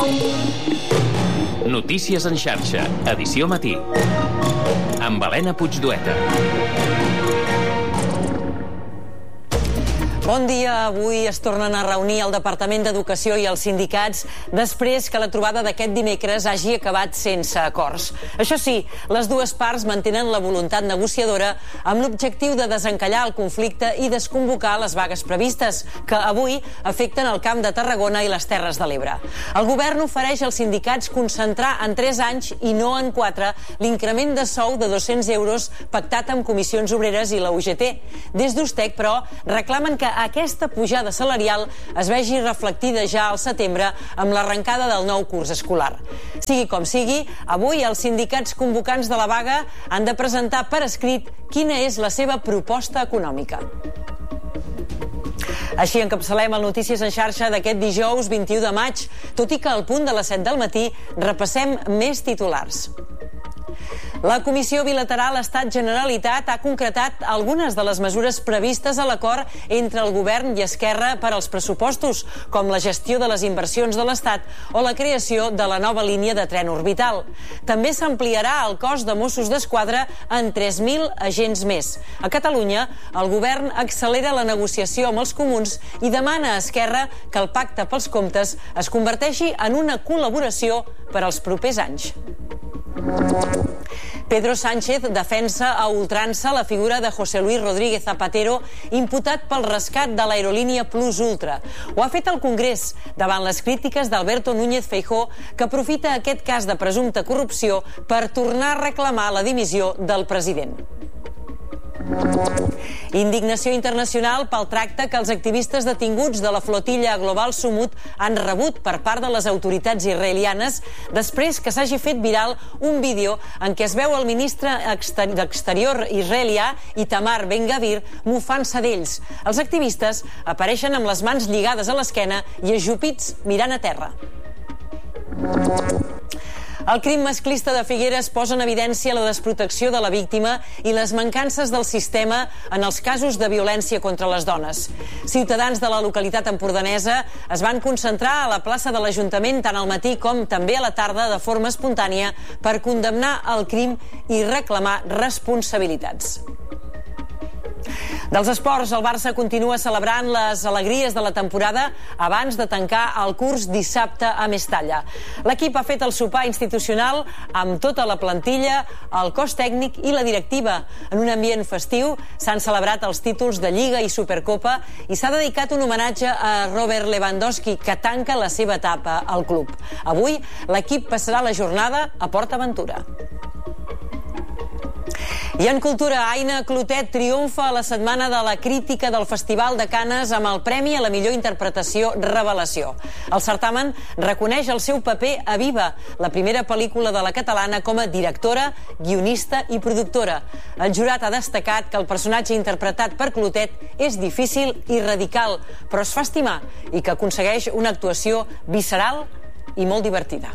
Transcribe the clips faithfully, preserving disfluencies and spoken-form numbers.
Notícies en xarxa, edició matí. Amb Helena Puigdueta. Bon dia. Avui es tornen a reunir el Departament d'Educació i els sindicats després que la trobada d'aquest dimecres hagi acabat sense acords. Això sí, les dues parts mantenen la voluntat negociadora amb l'objectiu de desencallar el conflicte i desconvocar les vagues previstes, que avui afecten el Camp de Tarragona i les Terres de l'Ebre. El govern ofereix als sindicats concentrar en tres anys i no en quatre l'increment de sou de dos-cents euros pactat amb comissions obreres i la U G T. Des d'Ustec, però, reclamen que aquesta pujada salarial es vegi reflectida ja al setembre amb l'arrencada del nou curs escolar. Sigui com sigui, avui els sindicats convocants de la vaga han de presentar per escrit quina és la seva proposta econòmica. Així encapçalem el Notícies en xarxa d'aquest dijous vint-i-u de maig, tot i que al punt de les set del matí repassem més titulars. La Comissió Bilateral Estat-Generalitat ha concretat algunes de les mesures previstes a l'acord entre el govern i Esquerra per als pressupostos, com la gestió de les inversions de l'Estat o la creació de la nova línia de tren orbital. També s'ampliarà el cos de Mossos d'Esquadra en tres mil agents més. A Catalunya, el govern accelera la negociació amb els comuns i demana a Esquerra que el pacte pels comptes es converteixi en una col·laboració per als propers anys. Pedro Sánchez defensa a ultrança la figura de José Luis Rodríguez Zapatero, imputat pel rescat de l'aerolínia Plus Ultra. Ho ha fet al Congrés, davant les crítiques d'Alberto Núñez Feijóo, que aprofita aquest cas de presumpta corrupció per tornar a reclamar la dimissió del president. Indignació internacional pel tracte que els activistes detinguts de la flotilla Global Sumut han rebut per part de les autoritats israelianes després que s'hagi fet viral un vídeo en què es veu el ministre d'Exterior israelià Itamar Ben-Gavir mofant-se d'ells. Els activistes apareixen amb les mans lligades a l'esquena i ajupits mirant a terra. El crim masclista de Figueres posa en evidència la desprotecció de la víctima i les mancances del sistema en els casos de violència contra les dones. Ciutadans de la localitat empordanesa es van concentrar a la plaça de l'Ajuntament tant al matí com també a la tarda de forma espontània per condemnar el crim i reclamar responsabilitats. Dels esports, el Barça continua celebrant les alegries de la temporada abans de tancar el curs dissabte a Mestalla. L'equip ha fet el sopar institucional amb tota la plantilla, el cos tècnic i la directiva. En un ambient festiu s'han celebrat els títols de Lliga i Supercopa i s'ha dedicat un homenatge a Robert Lewandowski, que tanca la seva etapa al club. Avui, l'equip passarà la jornada a Port Aventura. I en cultura, Aina Clotet triomfa a la setmana de la crítica del Festival de Canes amb el Premi a la millor interpretació Revelació. El certamen reconeix el seu paper a Viva, la primera pel·lícula de la catalana com a directora, guionista i productora. El jurat ha destacat que el personatge interpretat per Clotet és difícil i radical, però es fa estimar i que aconsegueix una actuació visceral i molt divertida.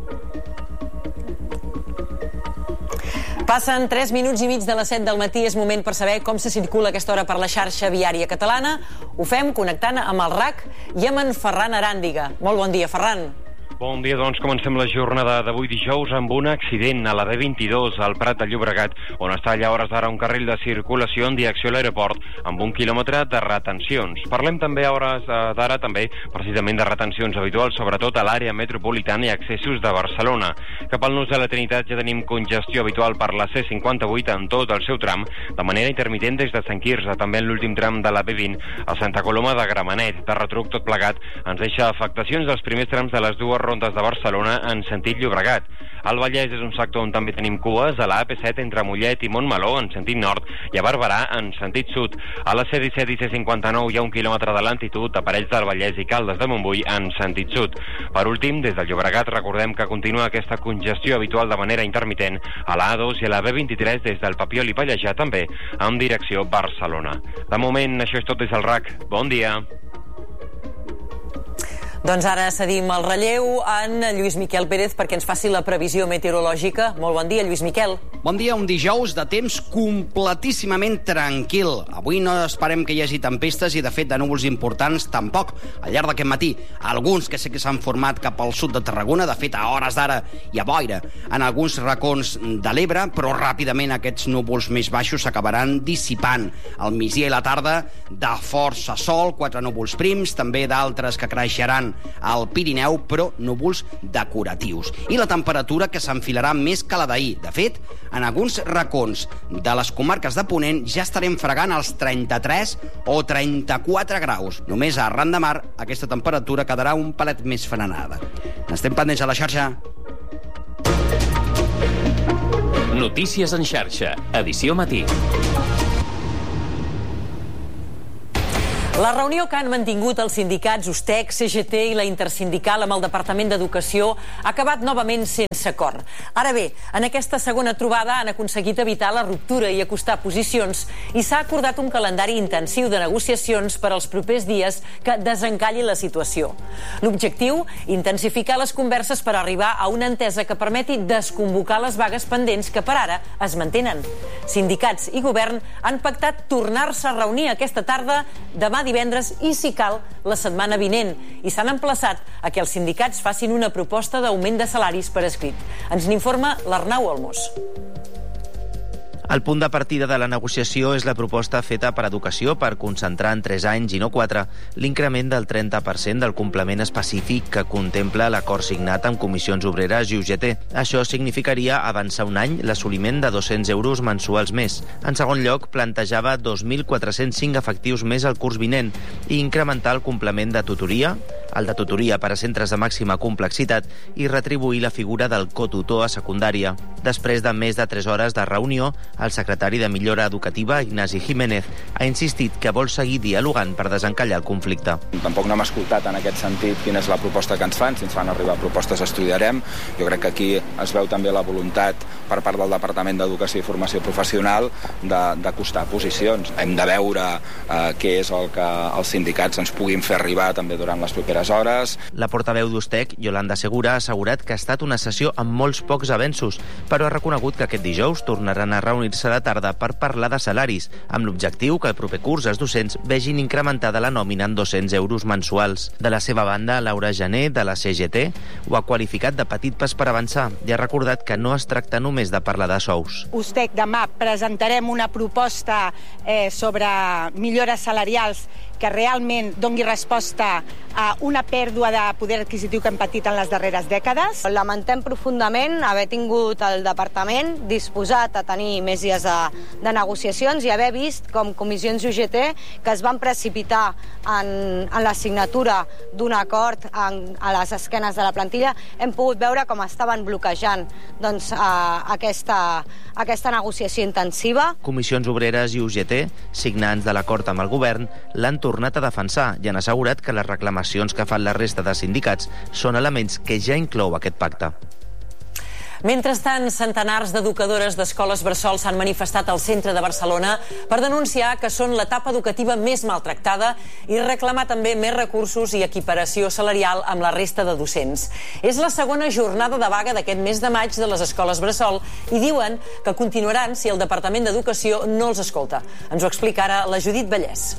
Passen tres minuts i mig de les set del matí. És moment per saber com se circula a aquesta hora per la xarxa viària catalana. Ho fem connectant amb el R A C i amb en Ferran Aràndiga. Molt bon dia, Ferran. Bon dia, doncs comencem la jornada d'avui dijous amb un accident a la B vint-i-dos al Prat de Llobregat, on està allà a hores d'ara un carril de circulació en direcció a l'aeroport amb un quilòmetre de retencions. Parlem també a hores d'ara també precisament de retencions habituals, sobretot a l'àrea metropolitana i accessos de Barcelona. Cap al Nus de la Trinitat ja tenim congestió habitual per la C cinquanta-vuit en tot el seu tram, de manera intermitent des de Sant Quirze, també en l'últim tram de la B vint a Santa Coloma de Gramenet. De retruc tot plegat ens deixa afectacions dels primers trams de les dues rondes de Barcelona en sentit Llobregat. Al Vallès és un sector on també tenim cues a la A P set entre Mollet i Montmeló en sentit nord i a Barberà en sentit sud. A la C disset i C cinquanta-nou hi ha un quilòmetre de lentitud a Parells del Vallès i Caldes de Montbui en sentit sud. Per últim, des del Llobregat recordem que continua aquesta congestió habitual de manera intermitent a la A dos i a la B vint-i-tres des del Papiol i Pallejà també en direcció Barcelona. De moment, això és tot des del R A C. Bon dia. Doncs ara cedim el relleu en Lluís Miquel Pérez perquè ens faci la previsió meteorològica. Molt bon dia, Lluís Miquel. Bon dia, un dijous de temps completíssimament tranquil. Avui no esperem que hi hagi tempestes i, de fet, de núvols importants tampoc. Al llarg d'aquest matí, alguns que sé que s'han format cap al sud de Tarragona, de fet, a hores d'ara hi ha boira en alguns racons de l'Ebre, però ràpidament aquests núvols més baixos s'acabaran dissipant. Al migdia i la tarda, de força sol, quatre núvols prims, també d'altres que creixeran al Pirineu, però núvols decoratius. I la temperatura que s'enfilarà més que la d'ahir. De fet, en alguns racons de les comarques de Ponent ja estarem fregant els trenta-tres o trenta-quatre graus. Només a Arran de Mar aquesta temperatura quedarà un palet més frenada. N'estem pendents a la xarxa. Notícies en xarxa, edició matí. La reunió que han mantingut els sindicats U S T E C, C G T i la Intersindical amb el Departament d'Educació ha acabat novament sense acord. Ara bé, en aquesta segona trobada han aconseguit evitar la ruptura i acostar posicions i s'ha acordat un calendari intensiu de negociacions per als propers dies que desencalli la situació. L'objectiu, intensificar les converses per arribar a una entesa que permeti desconvocar les vagues pendents que per ara es mantenen. Sindicats i govern han pactat tornar-se a reunir aquesta tarda, demà divendres i, si cal, la setmana vinent, i s'han emplaçat a que els sindicats facin una proposta d'augment de salaris per escrit. Ens n'informa l'Arnau Olmos. El punt de partida de la negociació és la proposta feta per Educació per concentrar en tres anys i no quatre l'increment del trenta per cent del complement específic que contempla l'acord signat amb Comissions Obreres i U G T. Això significaria avançar un any l'assoliment de dos-cents euros mensuals més. En segon lloc, plantejava dos mil quatre-cents cinc efectius més al curs vinent i incrementar el complement de tutoria, el de tutoria per a centres de màxima complexitat i retribuir la figura del cotutor a secundària. Després de més de tres hores de reunió, el secretari de Millora Educativa, Ignasi Jiménez, ha insistit que vol seguir dialogant per desencallar el conflicte. Tampoc no hem escoltat en aquest sentit quina és la proposta que ens fan. Si ens fan arribar propostes estudiarem. Jo crec que aquí es veu també la voluntat per part del Departament d'Educació i Formació Professional d'acostar posicions. Hem de veure eh, què és el que els sindicats ens puguin fer arribar també durant les properes hores. La portaveu d'U S T E C, Yolanda Segura, ha assegurat que ha estat una sessió amb molts pocs avenços, però ha reconegut que aquest dijous tornaran a reunir a la tarda per parlar de salaris, amb l'objectiu que el proper curs els docents vegin incrementada la nòmina en dos-cents euros mensuals. De la seva banda, Laura Jané, de la C G T, ho ha qualificat de petit pas per avançar i ha recordat que no es tracta només de parlar de sous. U S T E C demà presentarem una proposta eh, sobre millores salarials que realment doni resposta a una pèrdua de poder adquisitiu que hem patit en les darreres dècades. Lamentem profundament haver tingut el departament disposat a tenir més dies de, de negociacions i haver vist com comissions U G T que es van precipitar en, en la signatura d'un acord en, a les esquenes de la plantilla. Hem pogut veure com estaven bloquejant doncs, a, aquesta, aquesta negociació intensiva. Comissions Obreres i U G T, signants de l'acord amb el govern, l'han tornat a defensar i han assegurat que les reclamacions que fan la resta de sindicats són elements que ja inclou aquest pacte. Mentrestant, centenars d'educadores d'escoles bressol s'han manifestat al centre de Barcelona per denunciar que són l'etapa educativa més maltractada i reclamar també més recursos i equiparació salarial amb la resta de docents. És la segona jornada de vaga d'aquest mes de maig de les escoles bressol i diuen que continuaran si el Departament d'Educació no els escolta. Ens ho explica ara la Judit Vallès.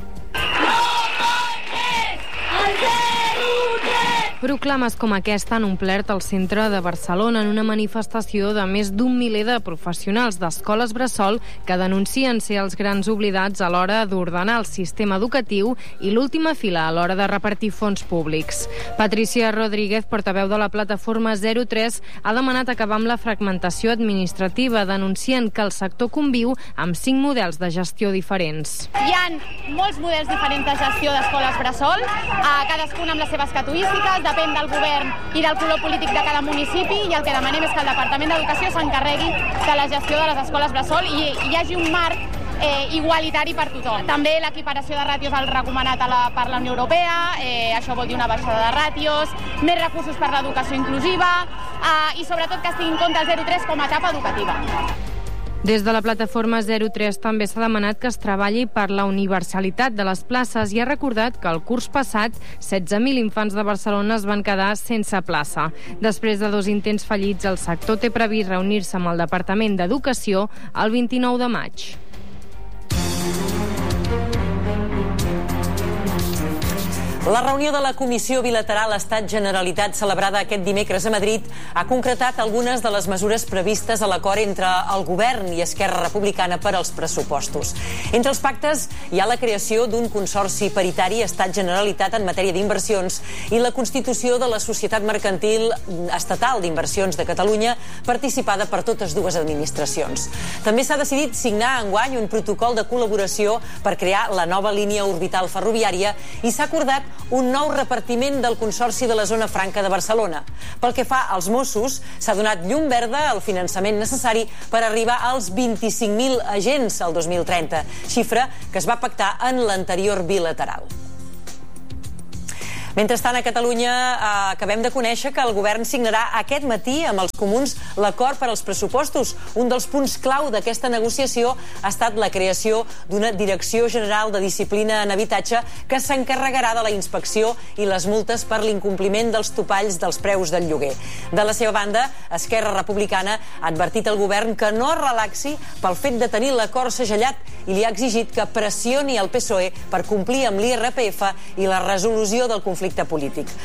Proclames com aquesta han omplert el centre de Barcelona en una manifestació de més d'un miler de professionals d'escoles bressol que denuncien ser els grans oblidats a l'hora d'ordenar el sistema educatiu i l'última fila a l'hora de repartir fons públics. Patricia Rodríguez, portaveu de la plataforma zero tres, ha demanat acabar amb la fragmentació administrativa, denunciant que el sector conviu amb cinc models de gestió diferents. Hi ha molts models diferents de gestió d'escoles bressol, cadascun amb les seves casuístiques, depèn del govern i del color polític de cada municipi, i el que demanem és que el Departament d'Educació s'encarregui de la gestió de les escoles bressol i hi hagi un marc eh, igualitari per tothom. També l'equiparació de ràtios al recomanat a la, per la Unió Europea, eh, això vol dir una baixada de ràtios, més recursos per l'educació inclusiva eh, i sobretot que es tingui en compte el zero tres com a etapa educativa. Des de la plataforma zero tres també s'ha demanat que es treballi per la universalitat de les places i ha recordat que el curs passat setze mil infants de Barcelona es van quedar sense plaça. Després de dos intents fallits, el sector té previst reunir-se amb el Departament d'Educació el vint-i-nou de maig. La reunió de la Comissió Bilateral Estat-Generalitat celebrada aquest dimecres a Madrid ha concretat algunes de les mesures previstes a l'acord entre el Govern i Esquerra Republicana per als pressupostos. Entre els pactes hi ha la creació d'un consorci paritari Estat-Generalitat en matèria d'inversions i la constitució de la Societat Mercantil Estatal d'Inversions de Catalunya, participada per totes dues administracions. També s'ha decidit signar enguany un protocol de col·laboració per crear la nova línia orbital ferroviària i s'ha acordat un nou repartiment del Consorci de la Zona Franca de Barcelona. Pel que fa als Mossos, s'ha donat llum verda al finançament necessari per arribar als vint-i-cinc mil agents al dos mil trenta, xifra que es va pactar en l'anterior bilateral. Mentrestant, a Catalunya eh, acabem de conèixer que el govern signarà aquest matí amb els comuns l'acord per als pressupostos. Un dels punts clau d'aquesta negociació ha estat la creació d'una Direcció General de Disciplina en Habitatge que s'encarregarà de la inspecció i les multes per l'incompliment dels topalls dels preus del lloguer. De la seva banda, Esquerra Republicana ha advertit al govern que no es relaxi pel fet de tenir l'acord segellat i li ha exigit que pressioni el P S O E per complir amb l'I R P F i la resolució del conflicte polític.